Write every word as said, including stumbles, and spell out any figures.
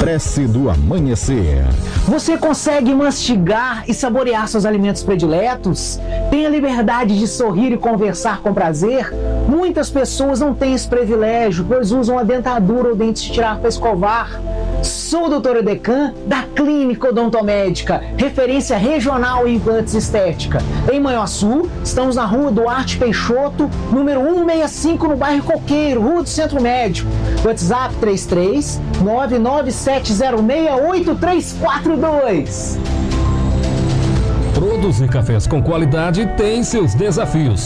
Prece do Amanhecer. Você consegue mastigar e saborear seus alimentos prediletos? Tem a liberdade de sorrir e conversar com prazer? Muitas pessoas não têm esse privilégio, pois usam a dentadura ou dentes de tirar para escovar. Sou o doutor Edecan, da Clínica Odontomédica, referência regional em implantes estética. Em Manhuaçu, estamos na rua Duarte Peixoto, número cento e sessenta e cinco, no bairro Coqueiro, Rua do Centro Médico. WhatsApp três três nove nove sete zero seis oito três quatro dois. Produzir cafés com qualidade tem seus desafios.